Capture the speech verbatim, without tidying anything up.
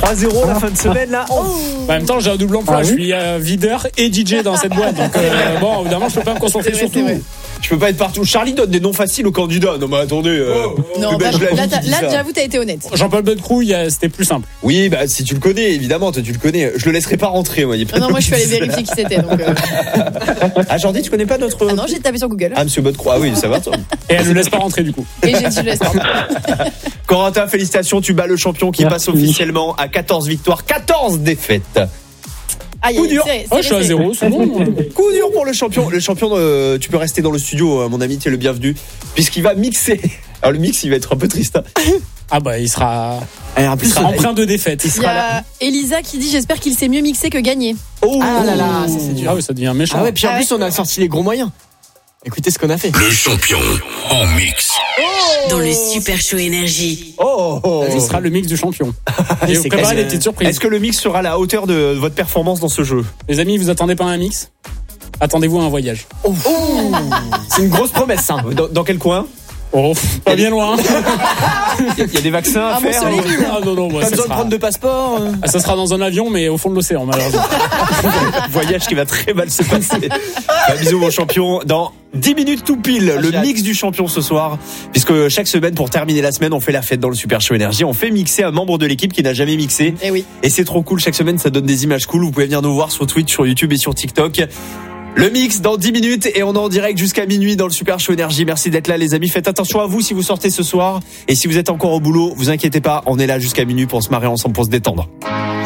trois zéro la fin de semaine là. Oh. En même temps, j'ai un double emploi. Ah, je oui. suis euh, videur et D J dans cette boîte. Donc, euh, bon, évidemment, je peux pas me concentrer sur tout. Je peux pas être partout. Charlie donne des noms faciles aux candidats. Non mais attendez. Euh, Non, le bah, belge de la là, vie t'as- qui dit là, ça. j'avoue, t'as été honnête. Jean-Paul Beltrou, il y a- c'était plus simple. Oui, bah si tu le connais, évidemment, toi tu le connais. Je le laisserai pas rentrer, moi. Il y a pas Non, non, de moi, je suis allée doute. vérifier qui c'était. Donc, euh... Ah Jordi, tu connais pas notre. Ah non, j'ai tapé sur Google. Ah Monsieur Bodecroix, ah oui, ça va toi. Et elle ne laisse pas rentrer du coup. Et j'ai dit, je laisse pas. Corentin, félicitations, tu bats le champion qui Merci. passe officiellement à quatorze victoires, quatorze défaites. Aïe, Coup aïe, dur. c'est- Oh, je suis à c'est- zéro, c'est bon. Coup dur pour le champion. Le champion, euh, tu peux rester dans le studio, euh, mon ami, tu es le bienvenu, puisqu'il va mixer. Alors le mix, il va être un peu triste. Hein. Ah bah, il sera, Et en il plus, sera empreint de défaite. il Il y sera là. a Elisa qui dit j'espère qu'il sait mieux mixer que gagner. Oh, Ah là là, ça c'est dur. Ah oui, ça devient méchant. Ah ouais, puis en Ah plus ouais. on a sorti les gros moyens. Écoutez ce qu'on a fait. Le champion en mix. Dans le Super Show Énergie. oh, oh. Ce sera le mix du champion. Et c'est vous préparez clair. des petites surprises. Est-ce que le mix sera à la hauteur de votre performance dans ce jeu? Les amis, vous attendez pas à un mix? Attendez-vous à un voyage. C'est une grosse promesse ça. Dans, dans quel coin? Oh, pas bien loin. Il y a des vaccins à Ah, bon, faire. sur les hein. villes. Ah non, non, bah, Pas ça, besoin de sera, prendre de passeport. euh. ah, ça sera dans un avion, mais au fond de l'océan, malheureusement. Voyage qui va très mal se passer. Bah, bisous mon champion. Dans dix minutes tout pile, Ah, le j'ai hâte. mix du champion ce soir. Puisque chaque semaine, pour terminer la semaine, on fait la fête dans le Super Show Énergie. On fait mixer un membre de l'équipe qui n'a jamais mixé. Eh oui. Et c'est trop cool. Chaque semaine, ça donne des images cool. Vous pouvez venir nous voir sur Twitch, sur YouTube et sur TikTok. Le mix dans dix minutes et on est en direct jusqu'à minuit dans le Super Show Énergie. Merci d'être là les amis. Faites attention à vous si vous sortez ce soir. Et si vous êtes encore au boulot, vous inquiétez pas, on est là jusqu'à minuit pour se marrer ensemble, pour se détendre.